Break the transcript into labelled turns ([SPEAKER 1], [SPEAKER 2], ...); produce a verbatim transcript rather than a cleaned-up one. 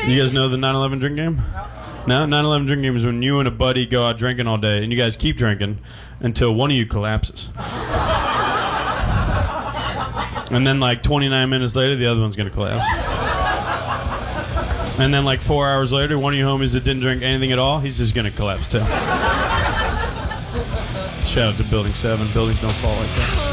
[SPEAKER 1] You guys know the nine eleven drink game? No, nine eleven drink game is when you and a buddy go out drinking all day, and you guys keep drinking until one of you collapses. And then like twenty-nine minutes later, the other one's going to collapse. And then like four hours later, one of you homies that didn't drink anything at all, he's just going to collapse too. Shout out to Building seven. Buildings don't fall like that.